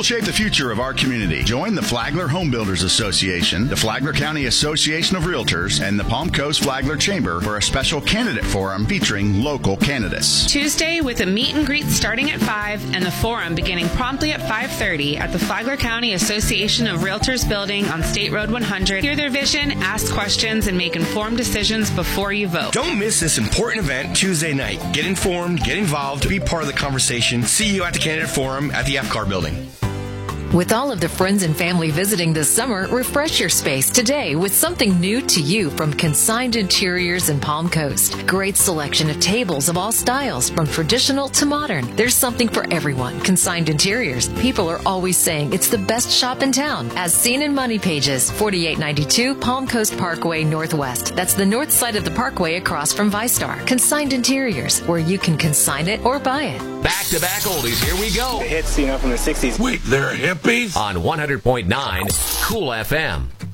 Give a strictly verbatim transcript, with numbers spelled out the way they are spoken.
will shape the future of our community. Join the Flagler Home Builders Association, the Flagler County Association of Realtors, and the Palm Coast Flagler Chamber for a special candidate forum featuring local candidates. Tuesday with a meet and greet starting at five and the forum beginning promptly at five thirty at the Flagler County Association of Realtors building on State Road one hundred. Hear their vision, ask questions, and make informed decisions before you vote. Don't miss this important event Tuesday night. Get informed, get involved, be part of the conversation. See you at the candidate forum at the F C A R building. With all of the friends and family visiting this summer, refresh your space today with something new to you from Consigned Interiors in Palm Coast. Great selection of tables of all styles, from traditional to modern. There's something for everyone. Consigned Interiors. People are always saying it's the best shop in town, as seen in Money Pages, forty-eight ninety-two Palm Coast Parkway Northwest. That's the north side of the parkway across from ViStar. Consigned Interiors, where you can consign it or buy it. Back-to-back oldies. Here we go. The hits, you know, from the sixties. Wait, they're hippies? On one hundred point nine Cool F M.